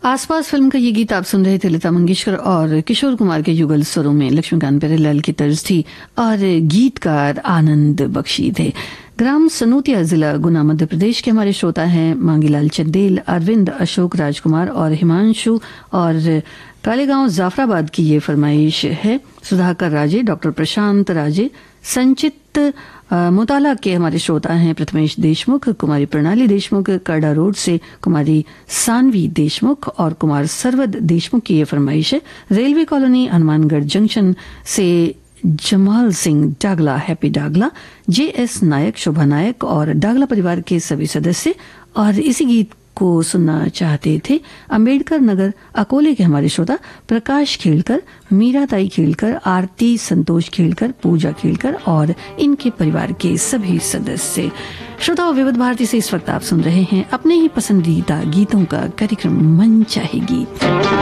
आसपास फिल्म का ये गीत आप सुन रहे थे लता मंगेशकर और किशोर कुमार के युगल स्वरों में। लक्ष्मीकांत प्यारेलाल की तर्ज थी और गीतकार आनंद बख्शी थे। ग्राम सनोतिया जिला गुना मध्य प्रदेश के हमारे श्रोता हैं मांगीलाल चंदेल, अरविंद, अशोक राजकुमार और हिमांशु। और कालेगांव जाफराबाद की ये फरमाइश है सुधाकर राजे, डॉक्टर प्रशांत राजे, संचित मुताला के हमारे श्रोता हैं प्रथमेश देशमुख, कुमारी प्रणाली देशमुख, करडा रोड से कुमारी सानवी देशमुख और कुमार सरवद देशमुख की ये फरमाइश है। रेलवे कॉलोनी हनुमानगढ़ जंक्शन से जमाल सिंह डागला, हैप्पी डागला, JS नायक, शोभा नायक और डागला परिवार के सभी सदस्य। और इसी गीत को सुनना चाहते थे अंबेडकर नगर अकोले के हमारे श्रोता प्रकाश खेलकर, मीराताई खेलकर, आरती संतोष खेलकर, पूजा खेलकर और इनके परिवार के सभी सदस्य। श्रोताओं, विविध भारती से इस वक्त आप सुन रहे हैं अपने ही पसंदीदा गीतों का कार्यक्रम मन चाहे गीत।